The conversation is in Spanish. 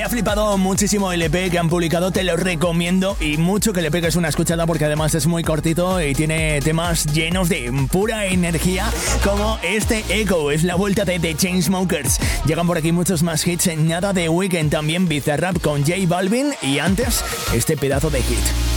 Me ha flipado muchísimo el EP que han publicado, te lo recomiendo y mucho que le pegues una escuchada porque además es muy cortito y tiene temas llenos de pura energía como este Echo, es la vuelta de The Chainsmokers. Llegan por aquí muchos más hits, nada de Weeknd, también Bizarrap con J Balvin y antes este pedazo de hit.